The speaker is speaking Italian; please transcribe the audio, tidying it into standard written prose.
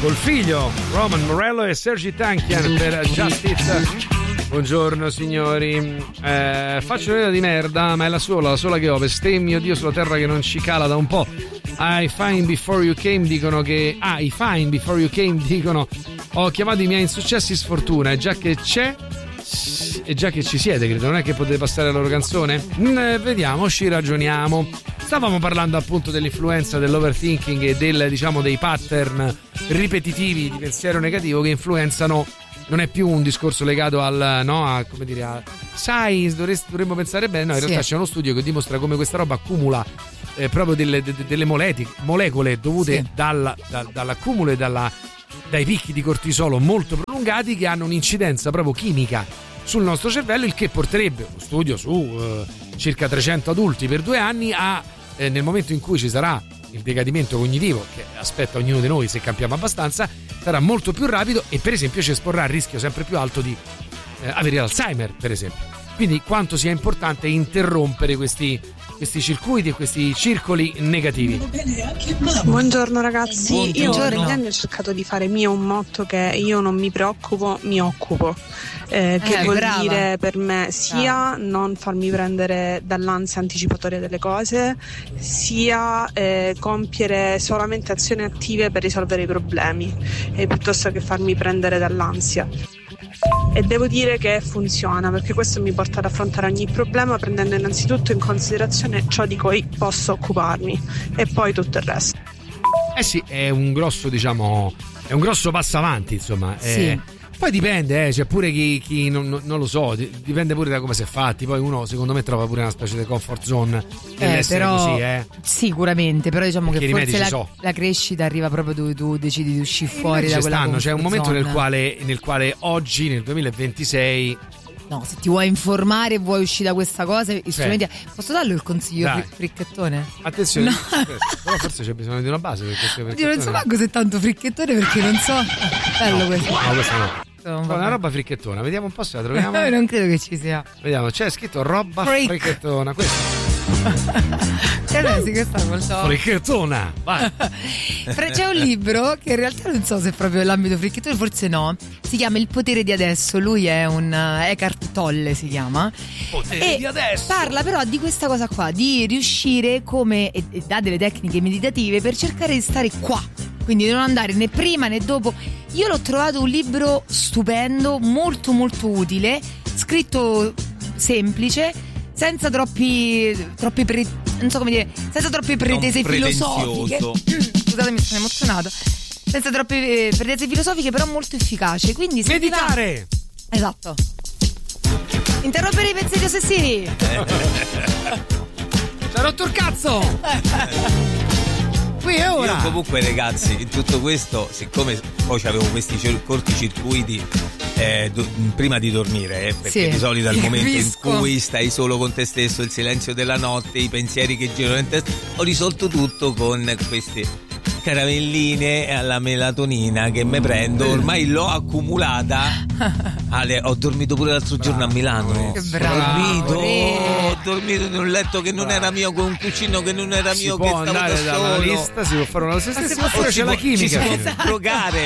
col figlio Roman Morello e Sergi Tankian per Just It. Buongiorno signori, faccio un'idea di merda, ma è la sola che ho, bestemmio Dio sulla terra che non ci cala da un po'. I Fine Before You Came dicono che i Fine Before You Came dicono ho chiamato i miei insuccessi sfortuna e già che c'è e già che ci siete, credo, non è che potete passare la loro canzone? Vediamo, ci ragioniamo. Stavamo parlando appunto dell'influenza dell'overthinking e dei pattern ripetitivi di pensiero negativo che influenzano. Non è più un discorso legato sai, dovremmo pensare bene. No, in realtà c'è uno studio che dimostra come questa roba accumula proprio delle molecole dovute dall'accumulo e dai picchi di cortisolo molto prolungati che hanno un'incidenza proprio chimica sul nostro cervello, il che porterebbe, uno studio su circa 300 adulti per 2 anni, nel momento in cui ci sarà il decadimento cognitivo che aspetta ognuno di noi se campiamo abbastanza, sarà molto più rapido e per esempio ci esporrà al rischio sempre più alto di avere l'Alzheimer, per esempio. Quindi quanto sia importante interrompere questi circuiti e questi circoli negativi. Buongiorno ragazzi. Buongiorno. Io negli anni ho cercato di fare mio un motto che io non mi preoccupo, mi occupo, che vuol dire per me sia non farmi prendere dall'ansia anticipatoria delle cose, sia compiere solamente azioni attive per risolvere i problemi, piuttosto che farmi prendere dall'ansia. E devo dire che funziona, perché questo mi porta ad affrontare ogni problema prendendo innanzitutto in considerazione ciò di cui posso occuparmi e poi tutto il resto. Sì, è un grosso passo avanti, insomma. Sì. Poi dipende, c'è pure chi non lo so, dipende pure da come si è fatti. Poi uno secondo me trova pure una specie di comfort zone nell'essere però, così, Sicuramente, però diciamo perché che forse la crescita arriva proprio dove tu decidi di uscire fuori da quella comfort c'è un momento zone. nel quale oggi, nel 2026... No, se ti vuoi informare e vuoi uscire da questa cosa, posso darlo il consiglio fricchettone? Attenzione, però forse c'è bisogno di una base per questo. Io non so manco se è tanto fricchettone perché non so. Bello questo. No, questa no. Una roba fricchettona, vediamo un po' se la troviamo. No, non credo che ci sia. Vediamo, c'è scritto roba fricchettona. Questa. Questa è molto fricchettona, vai. C'è un libro che in realtà non so se è proprio l'ambito fricchettone, forse no. Si chiama Il potere di adesso. Lui è un Eckhart Tolle, si chiama. Potere di adesso. Parla però di questa cosa qua, di riuscire come e dà delle tecniche meditative per cercare di stare qua. Quindi di non andare né prima né dopo. Io l'ho trovato un libro stupendo, molto molto utile, scritto semplice, senza senza troppe pretese filosofiche. Scusatemi, sono emozionata. Senza troppe pretese filosofiche, però molto efficace. Quindi meditare. Esatto. Interrompere i pensieri ossessivi. Ci ha rotto il cazzo. Qui è ora. Io comunque ragazzi, in tutto questo, siccome poi avevo questi corticircuiti prima di dormire, perché di solito è il momento in cui stai solo con te stesso, il silenzio della notte, i pensieri che girano in testa, ho risolto tutto con queste caramelline alla melatonina che mi prendo, ormai l'ho accumulata. Ho dormito pure l'altro giorno a Milano. Che bravo. Ho dormito in un letto che non era mio, con un cuscino che non era mio, che stavo da solo. Lista, si può fare una stessa, oppure c'è la chimica, ci si può drogare.